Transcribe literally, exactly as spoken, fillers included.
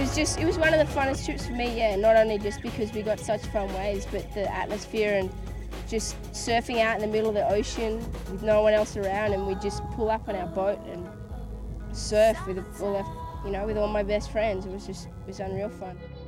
was just, it was one of the funnest trips for me, yeah, not only just because we got such fun waves, but the atmosphere and just surfing out in the middle of the ocean with no one else around, and we just pull up on our boat and surf with all our, you know, with all my best friends. It was just, it was unreal fun.